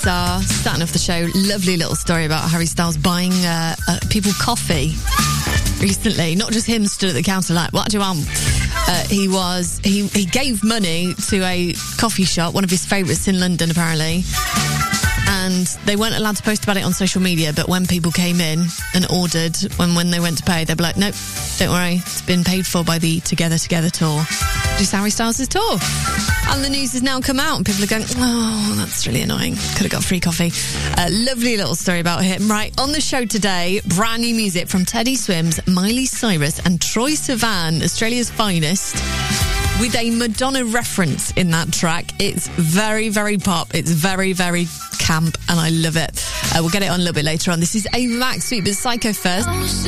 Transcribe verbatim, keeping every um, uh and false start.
Star, starting off the show. Lovely little story about Harry Styles buying uh, uh, people coffee recently. Not just him stood at the counter like, what do you want? Uh, he was, he, he gave money to a coffee shop, one of his favourites in London, apparently. And they weren't allowed to post about it on social media, but when people came in and ordered, when, when they went to pay, they'd be like, nope, don't worry, it's been paid for by the Together Together tour. Just Harry Styles' tour. And the news has now come out, and people are going, oh, that's really annoying. Could have got free coffee. Uh, lovely little story about him. Right, on the show today, brand new music from Teddy Swims, Miley Cyrus and Troye Sivan, Australia's finest, with a Madonna reference in that track. It's very, very pop. It's very, very camp, and I love it. Uh, we'll get it on a little bit later on. This is Ava Max, Sweet But Psycho first.